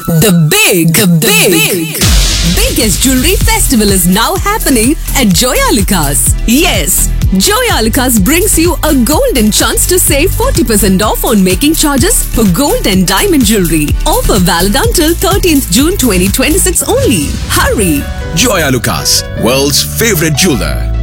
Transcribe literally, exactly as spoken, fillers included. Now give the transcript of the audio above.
The big, the big, big, biggest jewelry festival is now happening at Joyalikas. Yes, Joyalikas brings you a golden chance to save forty percent off on making charges for gold and diamond jewelry. Offer valid until thirteenth June twenty twenty-six only. Hurry! Joyalikas, world's favorite jeweler.